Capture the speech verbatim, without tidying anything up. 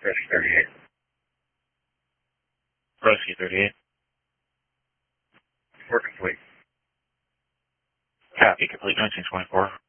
Rescue thirty-eight. Rescue thirty-eight. We're complete. Copy, complete nineteen twenty-four.